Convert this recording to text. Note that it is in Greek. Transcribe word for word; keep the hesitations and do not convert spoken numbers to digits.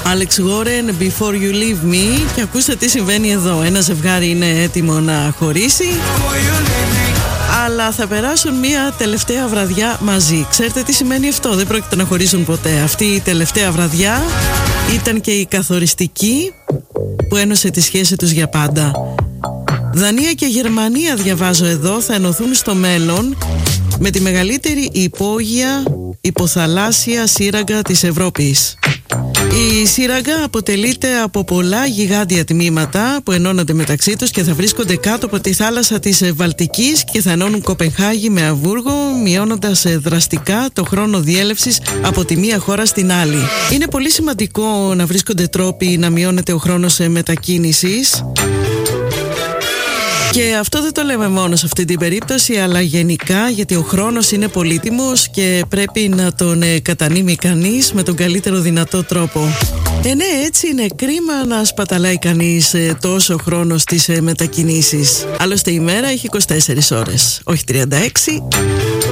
Alex Warren, Before You Leave Me. Και ακούστε τι συμβαίνει εδώ. Ένα ζευγάρι είναι έτοιμο να χωρίσει, αλλά θα περάσουν μια τελευταία βραδιά μαζί. Ξέρετε τι σημαίνει αυτό? Δεν πρόκειται να χωρίσουν ποτέ. Αυτή η τελευταία βραδιά ήταν και η καθοριστική που ένωσε τη σχέση τους για πάντα. Δανία και Γερμανία, διαβάζω εδώ, θα ενωθούν στο μέλλον με τη μεγαλύτερη υπόγεια υποθαλάσσια σύραγγα της Ευρώπης. Η σύραγγα αποτελείται από πολλά γιγάντια τμήματα που ενώνονται μεταξύ τους και θα βρίσκονται κάτω από τη θάλασσα της Βαλτικής και θα ενώνουν Κοπενχάγη με Αμβούργο, μειώνοντας δραστικά το χρόνο διέλευσης από τη μία χώρα στην άλλη. Είναι πολύ σημαντικό να βρίσκονται τρόποι να μειώνεται ο χρόνος μετακίνησης. Και αυτό δεν το λέμε μόνο σε αυτή την περίπτωση, αλλά γενικά, γιατί ο χρόνος είναι πολύτιμος και πρέπει να τον ε, κατανείμει κανείς με τον καλύτερο δυνατό τρόπο. Ε, ναι, έτσι είναι, κρίμα να σπαταλάει κανείς ε, τόσο χρόνο στις ε, μετακινήσεις. Άλλωστε η μέρα έχει είκοσι τέσσερις ώρες, όχι τριάντα έξι.